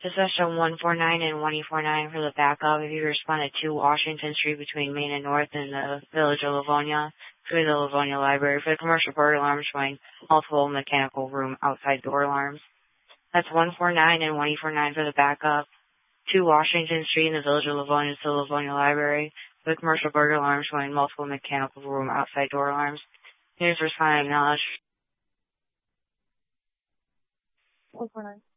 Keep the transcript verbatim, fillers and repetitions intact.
Possession one four nine and one four nine for the backup. If you responded to Washington Street between Main and North in the village of Livonia, through the Livonia Library. For the commercial burglar alarm showing multiple mechanical room outside door alarms. That's one four nine and one four nine for the backup. To Washington Street in the village of Livonia to the Livonia Library. For the commercial burglar alarm showing multiple mechanical room outside door alarms. Here's responding acknowledged. one four nine.